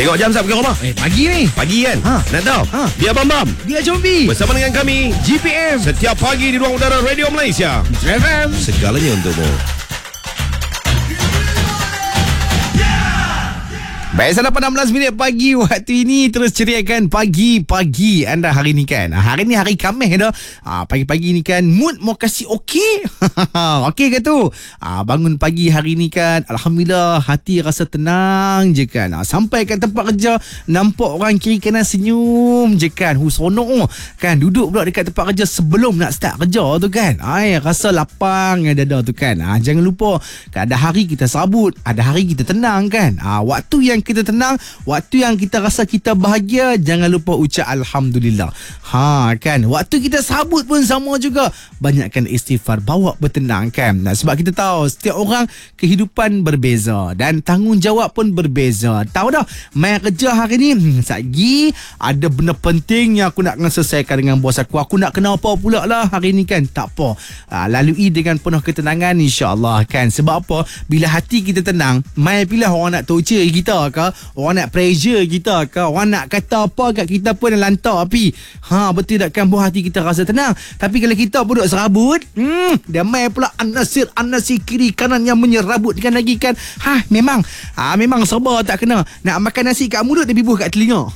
Tengok jam sap ke rumah? Pagi ni. Pagi kan? Nak tahu? Dia Bam Dia Jombi. bersama dengan kami GPM. setiap pagi di ruang udara Radio Malaysia. FM. Segalanya untukmu. Baik, salah 16 minit pagi waktu ini. Terus ceriakan pagi-pagi anda hari ni kan. Hari ni hari Khamis dah. Pagi-pagi ni kan mood mau kasih okey. Okey ke tu? Bangun pagi hari ni kan, Alhamdulillah hati rasa tenang je kan. Sampai kat tempat kerja, nampak orang kiri kanan senyum je kan. Seronok kan. Duduk pula dekat tempat kerja sebelum nak start kerja tu kan. Rasa lapang dada tu kan. Jangan lupa, ada hari kita serabut, ada hari kita tenang kan. Waktu yang kita tenang, waktu yang kita rasa kita bahagia, jangan lupa ucap Alhamdulillah. Kan, waktu kita sabut pun sama juga, banyakkan istighfar, bawa bertenang kan. Sebab kita tahu setiap orang kehidupan berbeza dan tanggungjawab pun berbeza. Tahu dah, main kerja hari ni, lagi ada benda penting yang aku nak kena selesaikan dengan bos aku. Aku nak kena apa pula lah hari ni kan. Tak apa, lalui dengan penuh ketenangan, insyaAllah kan. Sebab apa? Bila hati kita tenang, main pilih orang nak torture kita ke, orang nak pressure kita ke, orang nak kata apa kat kita pun lantak api. Betul tak kan? Buah hati kita rasa tenang. Tapi kalau kita pun duduk serabut, damai pula anasir kiri kanan yang menyerabutkan lagi kan. Memang serba tak kena. Nak makan nasi kat mulut, tapi buh kat telinga.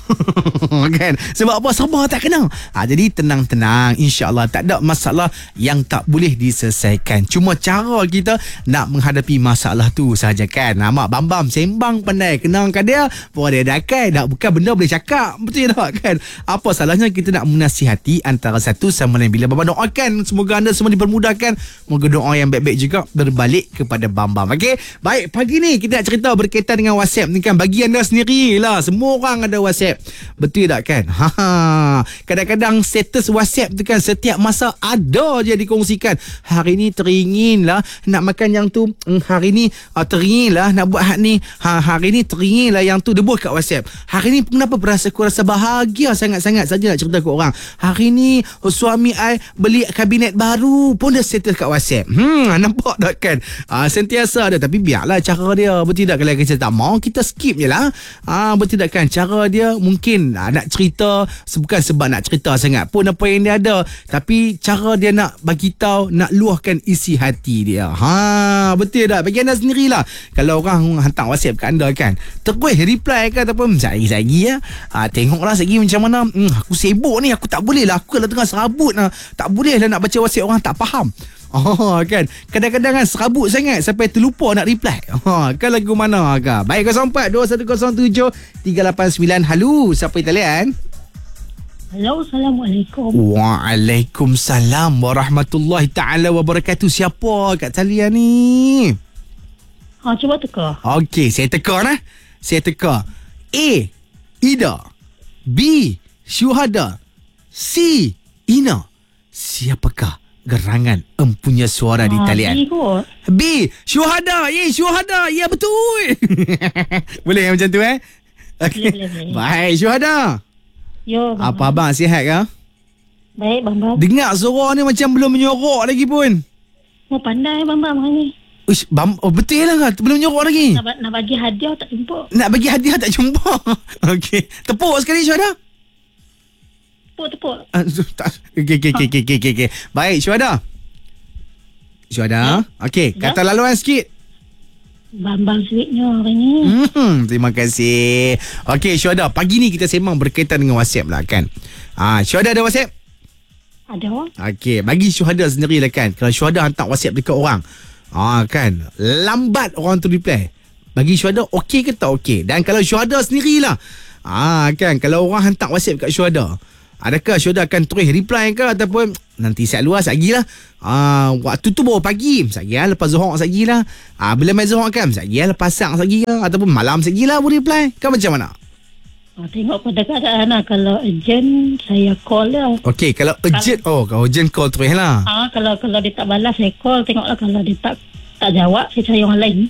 Kan? Sebab apa? Serba tak kena. Jadi tenang-tenang, insya-Allah tak ada masalah yang tak boleh diselesaikan. Cuma cara kita nak menghadapi masalah tu sahaja kan. Mak Bam sembang pandai, kenangkan dia, pun dia dakai, dah bukan benda boleh cakap. Betul tak kan? Apa salahnya kita nak menasihati antara satu sama lain. Bila Bam doakan, semoga anda semua dipermudahkan. Moga doa yang baik-baik juga berbalik kepada Bam. Okey, baik, pagi ni kita nak cerita berkaitan dengan WhatsApp ni kan. Bagi anda sendirilah, semua orang ada WhatsApp. Betul tak kan? Kadang-kadang status WhatsApp tu kan setiap masa ada je dikongsikan. Hari ni teringin lah nak makan yang tu, hari ni teringin lah nak buat hak ni, hari ni teringin lah yang tu, debus kat WhatsApp. Hari ni kenapa aku rasa bahagia sangat-sangat saja nak cerita ke orang. Hari ni suami I beli kabinet baru, pun dia status kat WhatsApp. Nampak tak kan? Sentiasa ada. Tapi biarlah cara dia. Betul tak? Kalau kita tak mau, kita skip je lah. Betul tak kan? Cara dia mungkin nak cerita, bukan sebab nak cerita sangat pun apa yang dia ada, tapi cara dia nak bagi tahu, nak luahkan isi hati dia. Betul tak? Bagi anda sendirilah. Kalau orang hantar WhatsApp kat anda kan, terus reply ke ataupun sehari-hari ya. Tengoklah sehari macam mana. Aku sibuk ni, aku tak boleh lah. Aku kalau tengah serabut lah, tak boleh lah nak baca WhatsApp orang, tak faham. Kan, kadang-kadang kan serabut sangat sampai terlupa nak reply. Kan lagu mana ke? Baik, 0421073891. Halo, siapa yang talian? Halo, Assalamualaikum. Waalaikumsalam warahmatullahi ta'ala wabarakatuh. Siapa kat talian ni? Cuba teka. Okey, saya teka nah. Saya teka. A, Ida. B, Syuhada. C, Ina. Siapakah gerangan empunya suara di talian? B, Syuhada. Syuhada. Ya, betul. Boleh macam tu Okay. Boleh. Baik, Syuhada. Yo, apa abang sihat ke? Baik, Bam. Dengar suara ni macam belum menyorok lagi pun. Pandai Bam hari ni. Uish, betul lah kan? Belum menyorok lagi. Nak bagi hadiah tak jumpa. Nak bagi hadiah tak jumpa. Okey. Tepuk sekali, Syuhada. Tepuk. Okey. Baik, Syuhada. Okey, kata laluan sikit. Bam sweetnya hari ni. Terima kasih. Okey, Syuhada, pagi ni kita sembang berkaitan dengan WhatsApp lah kan. Syuhada ada WhatsApp? Ada. Okey, bagi Syuhada sendiri lah kan. Kalau Syuhada hantar WhatsApp dekat orang, kan, lambat orang tu reply, bagi Syuhada okey ke tak okey? Dan kalau Syuhada sendirilah, kan, kalau orang hantar WhatsApp kat Syuhada, adakah Syuhada akan terus reply ke ataupun nanti siap luar sekejap lagi lah? Waktu tu baru pagi, sekejap lagi lah, lepas Zuhur sekejap lagi lah. Bila main Zuhur kan, sekejap lagi lah, lepas Sang sekejap lagi lah, ataupun malam sekejap lagi lah baru reply. Kan macam mana? Tengok pada keadaan lah. Kalau urgent, saya call lah. Okey, kalau urgent, kalau urgent call terus lah. Kalau dia tak balas, saya call. Tengoklah kalau dia tak jawab, saya cari orang lain.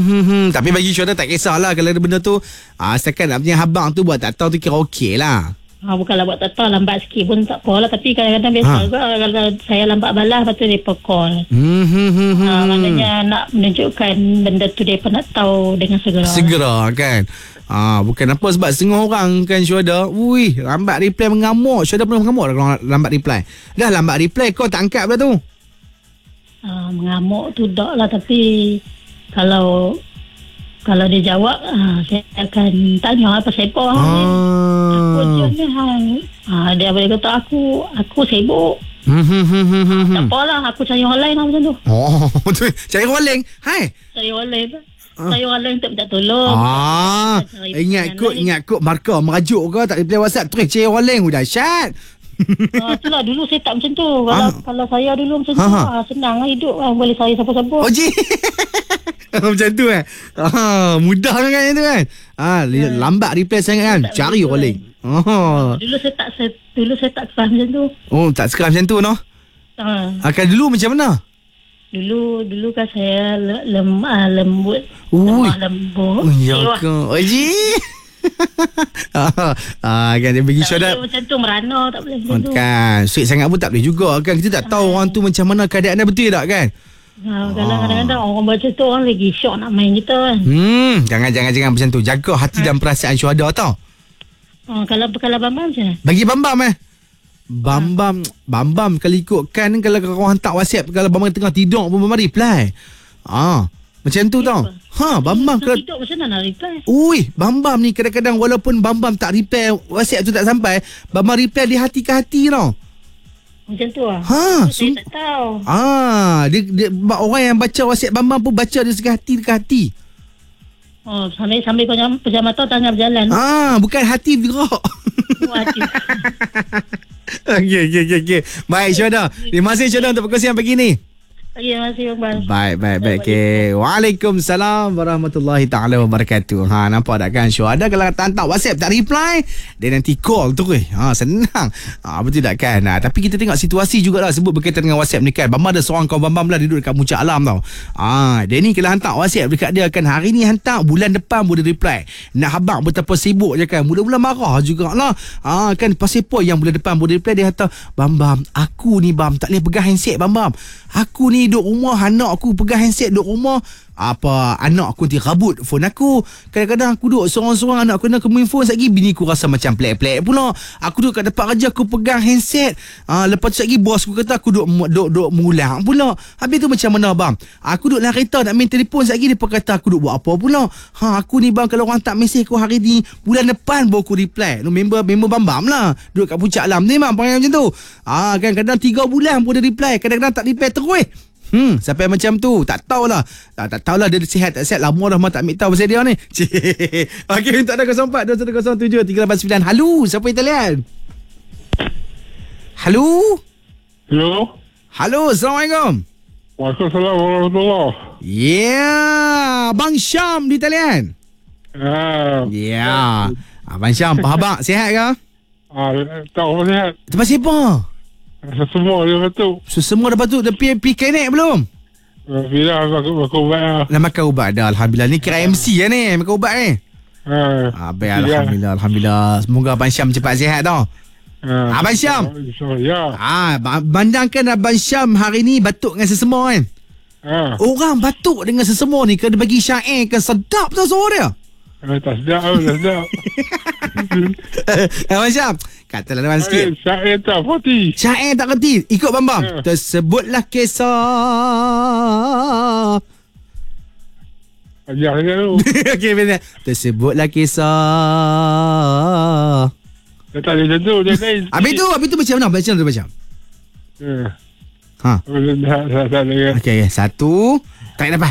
Tapi bagi Syuhada tak kisahlah kalau ada benda tu. Setakat nak punya abang tu buat tak tahu tu kira okey lah. Bukanlah buat tak tahu, lambat sikit pun tak apalah. Tapi kadang-kadang biasa juga kalau saya lambat balas, lepas tu mereka call. Maknanya nak menunjukkan benda tu mereka nak tahu dengan segera. Segera kan. Bukan apa sebab setengah orang kan Syuhada, ui, lambat reply mengamuk. Syuhada pernah mengamuk kalau lambat reply. Dah lambat reply kau tak angkat pula tu. Mengamuk tu tak lah. Tapi kalau dia jawab, saya akan tanya apa siapa. Aku je ni. Dia boleh kata aku sibuk. Tak apalah, aku cari orang lain lah macam tu. Betul. Cari orang lain. Hai. Cari orang lain. Cari orang lain untuk minta tolong. Ingat kot markah merajuk ke tak reply WhatsApp terus cari orang lain dahsyat. Itulah dulu saya tak macam tu. Kalau saya dulu macam tu, senang lah hidup lah. Boleh saya siapa-siapa. Macam tu kan. Mudah kan tu kan. Lambat reply sangat kan. Cari orang lain. Dulu saya tak keras macam tu. Tak sekarang macam tu noh. Akan dulu macam mana? Dulu kan saya lembut. Lembut. Ya ke? Kan dia bagi Syuhada macam tu merana, tak boleh macam tu. Kan sweet sangat pun tak boleh juga kan. Kita tak tahu orang tu macam mana keadaan dia, betul tak kan? Kadang-kadang orang baca tu orang lagi syok nak main kita kan. Jangan macam tu. Jaga hati dan perasaan Syuhada tau. Kalau Bambam macam mana? Bagi Bambam Bambam kalau ikutkan, kalau korang hantar WhatsApp, kalau Bambam tengah tidur pun Bambam reply. Macam tu tau. Bambam kalau tidur macam mana nak reply? Bambam ni kadang-kadang walaupun Bambam tak reply WhatsApp tu tak sampai, Bambam reply di hati ke hati tau. Macam tu lah. Saya tak tahu. Dia orang yang baca WhatsApp Bambam pun baca dia sekali ke hati. Sambil kau pejam mata, tangan berjalan. Bukan hati bergerak. Hati. Okey. Baik Syuhada. Terima kasih Syuhada untuk perkongsian pagi ni. Terima kasih Bang. Baik. Okey. Waalaikumsalam warahmatullahi taala wabarakatuh. Nampak tak kan Syuhada kalau hantar WhatsApp tak reply, dia nanti call terus. Senang. Betul tak kan? Tapi kita tengok situasi jugalah sebut berkaitan dengan WhatsApp ni kan. Bambam ada seorang kawan Bambam lah, dia duduk dekat Puncak Alam tau. Dia ni kalau hantar WhatsApp dekat dia kan, hari ni hantar, bulan depan boleh reply. Nak habaq betapa sibuk je kan. Mula-mula marah jugalah. Kan pasal apa yang bulan depan boleh reply, dia hantar, Bambam, aku ni Bam tak boleh pegang handset Bambam. Aku ni duduk rumah, anak aku pegang handset duduk rumah. Anak aku nanti rabut phone aku. Kadang-kadang aku duduk seorang-seorang, anak aku nak main phone lagi, bini aku rasa macam pelik-pelik pula. Aku duduk kat depan kerja, aku pegang handset. Lepas tu lagi bos aku kata aku duduk mengulang pula. Habis tu macam mana Bang? Aku duduk dalam kereta nak main telefon lagi, dia kata aku duduk buat apa pula. Aku ni Bang, kalau orang tak mesej aku hari ni, bulan depan baru aku reply. Member Bambam lah, duduk kat Puncak Alam ni Bang, panggil macam tu. Kadang-kadang 3 bulan pun dia reply, kadang-kadang tak reply terus. Sampai macam tu. Tak tahulah dia sihat tak sihat. Lama dah tak ambil tahu pasal dia ni. Okey, tak ada 04 2107 389. Halo, siapa Italian? Halo, Assalamualaikum. Waalaikumsalam warahmatullahi. Bang Syam di Italian. Abang Syam, apa khabar? Sihat ke? Tak apa sihat. Tempat siapa? Semua dia batuk. Semua dah batuk. Dah pergi klinik belum? Bila makan ubat lah. Dah makan ubat dah, Alhamdulillah. Ni kira MC lah ni, makan ubat ni. Baik, Alhamdulillah. Semoga Abang Syam cepat sihat tau. Abang Syam. Ya. Bandangkan Abang Syam hari ni batuk dengan sesama kan. Orang batuk dengan sesama ni kena bagi syair kan, sedap tau suara dia. Tak sedap. Abang Syam, katalah depan sikit. Syair tak pati. Syair tak kerti. Ikut Bambam. Tersebutlah kisah. Ajar dia tu. Okey, benar. Tersebutlah kisah. Dia tak ada macam tu. Habis tu macam mana? Macam tu macam. Okey, satu. Tak dapat.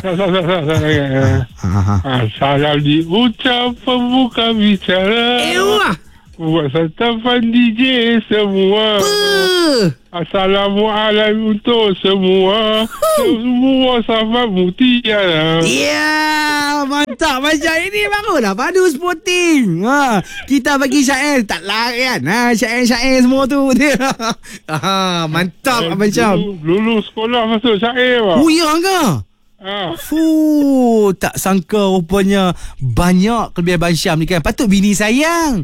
Salam diucap pembuka bicara. Buat santapan DJ semua. Assalamualaikum untuk semua. Semua sahabat mutiara. Mantap. Macam ini barulah padu sporting. Kita bagi syair tak layan. Syair-syair semua tu. Mantap Abang Syam. Dulu sekolah masuk syair. Ya ke? Tak sangka rupanya banyak kelebihan Abang Syam ni kan. Patut bini sayang.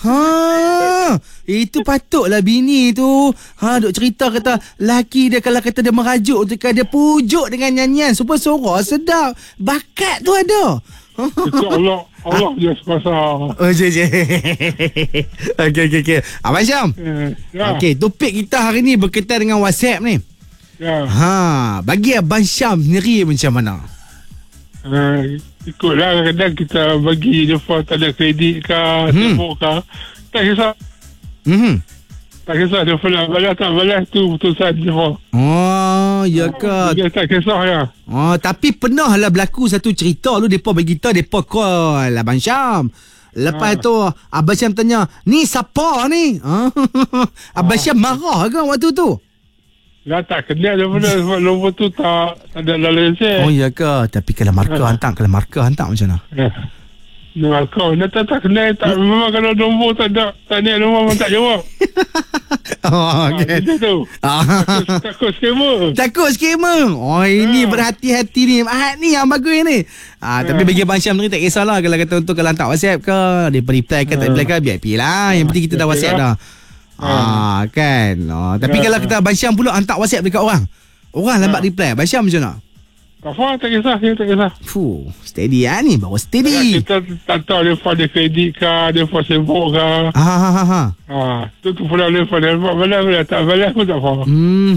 Itu patutlah bini tu duk cerita kata laki dia kalau kata dia merajuk tu kan dia pujuk dengan nyanyian super suara sedap. Bakat tu ada. Itu Allah je semasa. Je. Okey. Abang Syam. Ya. Okey, topik kita hari ni berkaitan dengan WhatsApp ni. Ya. Bagi Abang Syam sendiri macam mana? Ikutlah, kadang kita bagi defa tak ada kredit ke, sibuk ke, tak kisah. Tak kisah, defa nak balas tak balas tu putusan defa. Ya ke? Dia tak kisah ya. Tapi pernah lah berlaku satu cerita lu depa bagi tahu depa call Abang Syam. Lepas tu Abang Syam tanya, "Ni siapa ni?" Abang Syam marah ke waktu tu? Dah tak kenal daripada sebab nombor tu tak ada dalam lesen. Ya ke? Tapi kalau markah hantar macam mana? Dengan kau tak kenal tak. Memang kalau nombor tak ada, tak ada nombor memang tak jawab. Okay. Macam tu. Takut scammer. Takut scammer. Ini berhati-hati ni. Ni yang bagus ni. Tapi bagi Abang Syam ni tak kisahlah. Kalau kata untuk kalau hantar WhatsApp ke, dia reply ke tak reply ke, VIP lah. Yang penting kita dah WhatsApp dah. Kan. Tapi kalau kita Abang Syam pula hantar WhatsApp dekat orang lambat reply, Abang Syam macam mana? Tak kisah. Steady ni. Bawa steady. Kita tak tahu dia pada kredit ke, dia pada sibuk ke. Tu pula dia pada balas, tak balas pun tak faham.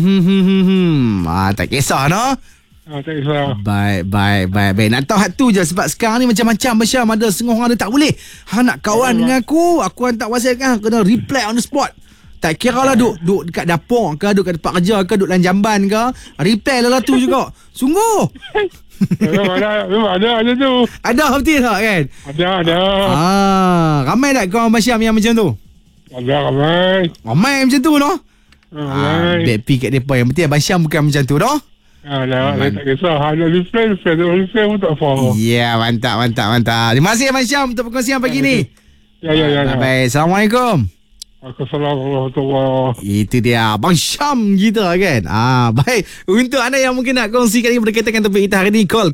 Tak kisah no. Tak kisah. Baik. Nak tahu hak tu je. Sebab sekarang ni macam-macam Abang Syam. Ada setengah orang dia tak boleh. Nak kawan dengan aku hantar WhatsApp kan, kena reply on the spot. Tak kira lah duk dekat dapur ke, duk kat tempat kerja ke, duk dalam jamban ke, reply lah tu juga. Sungguh. Memang ada tu. Ada betul tak kan? Ada. Ramai tak kawan Abang Syam yang macam tu? Ada ramai. Ramai macam tu no? Ramai. Backpick kat mereka. Yang penting Abang Syam bukan macam tu no? Tak kisah. Ada reply pun tak faham. Ya, mantap. Terima kasih Abang Syam untuk perkongsian pagi ni. Ya. Baik, Assalamualaikum. Assalamualaikum. Itu dia Abang Syam kita kan. Baik. Untuk anda yang mungkin nak kongsikan ini berkaitan dengan topik kita hari ni, call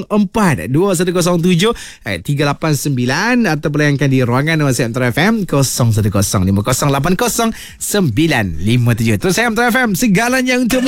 0421073899 atau layangkan di ruangan WhatsApp Metro FM 0105808097. Terus saya Metro FM, segalanya untuk